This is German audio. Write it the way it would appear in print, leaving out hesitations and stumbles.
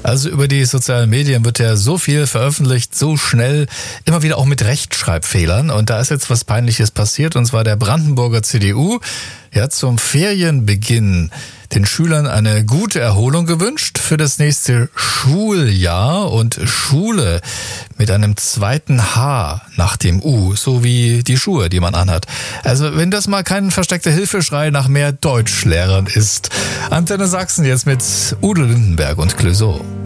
Also über die sozialen Medien wird ja so viel veröffentlicht, so schnell, immer wieder auch mit Rechtschreibfehlern. Und da ist jetzt was Peinliches passiert, und zwar der Brandenburger CDU. Ja, zum Ferienbeginn den Schülern eine gute Erholung gewünscht für das nächste Schuljahr und Schule mit einem zweiten H nach dem U, so wie die Schuhe, die man anhat. Also wenn das mal kein versteckter Hilfeschrei nach mehr Deutschlehrern ist. Antenne Sachsen jetzt mit Udo Lindenberg und Clouseau.